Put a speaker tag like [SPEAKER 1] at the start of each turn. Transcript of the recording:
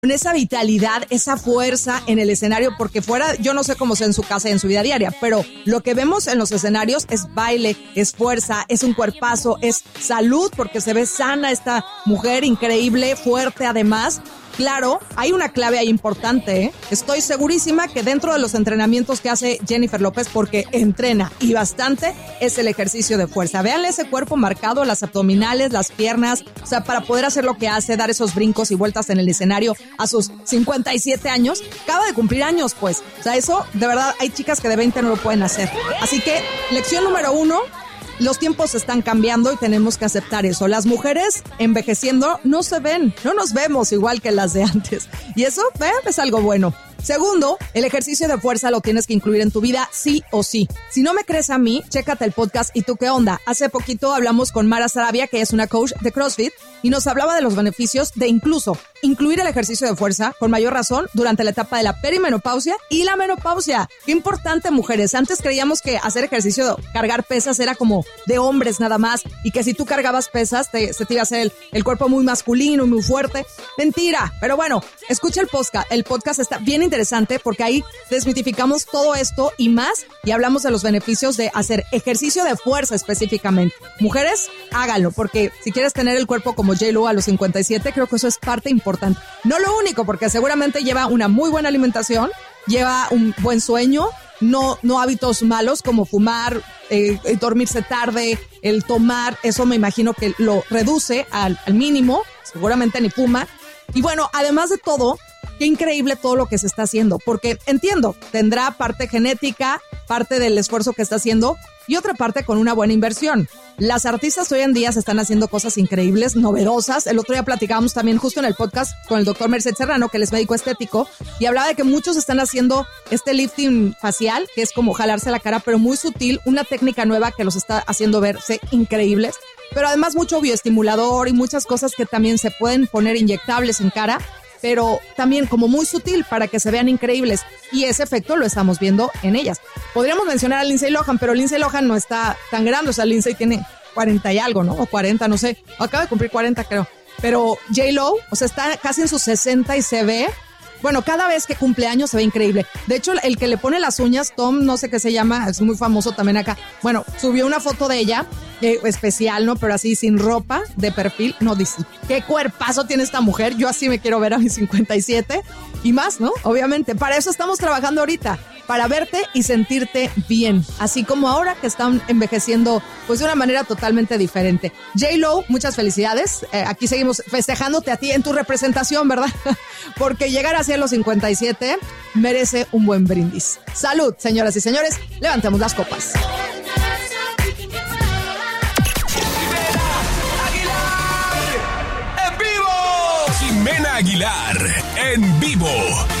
[SPEAKER 1] con esa vitalidad, esa fuerza en el escenario, porque fuera, yo no sé cómo sea en su casa y en su vida diaria, pero lo que vemos en los escenarios es baile, es fuerza, es un cuerpazo, es salud, porque se ve sana esta mujer, increíble, fuerte además. Claro, hay una clave ahí importante, ¿eh? Estoy segurísima que dentro de los entrenamientos que hace Jennifer López, porque entrena y bastante, es el ejercicio de fuerza. Véanle ese cuerpo marcado, las abdominales, las piernas, o sea, para poder hacer lo que hace, dar esos brincos y vueltas en el escenario a sus 57 años, acaba de cumplir años, pues. O sea, eso, de verdad, hay chicas que de 20 no lo pueden hacer. Así que, lección número 1, los tiempos están cambiando y tenemos que aceptar eso. Las mujeres envejeciendo no se ven, no nos vemos igual que las de antes. Y eso es algo bueno. Segundo, el ejercicio de fuerza lo tienes que incluir en tu vida sí o sí. Si no me crees a mí, chécate el podcast ¿Y tú qué onda? Hace poquito hablamos con Mara Sarabia, que es una coach de CrossFit, y nos hablaba de los beneficios de incluso incluir el ejercicio de fuerza con mayor razón durante la etapa de la perimenopausia y la menopausia. Qué importante, mujeres. Antes creíamos que hacer ejercicio, cargar pesas era como de hombres nada más, y que si tú cargabas pesas se te iba a hacer el cuerpo muy masculino y muy fuerte. Mentira. Pero bueno, escucha el podcast. El podcast está bien interesante porque ahí desmitificamos todo esto y más, y hablamos de los beneficios de hacer ejercicio de fuerza específicamente. Mujeres, háganlo, porque si quieres tener el cuerpo como J.Lo a los 57, creo que eso es parte importante. No lo único, porque seguramente lleva una muy buena alimentación, lleva un buen sueño, no hábitos malos como fumar, dormirse tarde, el tomar, eso me imagino que lo reduce al mínimo, seguramente ni fuma. Y bueno, además de todo, qué increíble todo lo que se está haciendo, porque entiendo, tendrá parte genética, parte del esfuerzo que está haciendo y otra parte con una buena inversión. Las artistas hoy en día se están haciendo cosas increíbles, novedosas. El otro día platicábamos también justo en el podcast con el doctor Merced Serrano, que él es médico estético, y hablaba de que muchos están haciendo este lifting facial, que es como jalarse la cara, pero muy sutil, una técnica nueva que los está haciendo verse increíbles. Pero además mucho bioestimulador y muchas cosas que también se pueden poner inyectables en cara, pero también como muy sutil para que se vean increíbles. Y ese efecto lo estamos viendo en ellas. Podríamos mencionar a Lindsay Lohan, pero Lindsay Lohan no está tan grande. O sea, Lindsay tiene 40 y algo, ¿no? O 40, no sé. Acaba de cumplir 40, creo. Pero J.Lo, o sea, está casi en sus 60 y se ve... Bueno, cada vez que cumple años se ve increíble. De hecho, el que le pone las uñas, Tom, no sé qué se llama, es muy famoso también acá. Bueno, subió una foto de ella, especial, ¿no? Pero así, sin ropa, de perfil. No, dice, ¿qué cuerpazo tiene esta mujer? Yo así me quiero ver a mis 57 y más, ¿no? Obviamente, para eso estamos trabajando ahorita, para verte y sentirte bien. Así como ahora que están envejeciendo, pues de una manera totalmente diferente. J.Lo, muchas felicidades. Aquí seguimos festejándote a ti en tu representación, ¿verdad? Porque llegar hacia los 57 merece un buen brindis. Salud, señoras y señores, levantemos las copas.
[SPEAKER 2] Jimena Aguilar en vivo.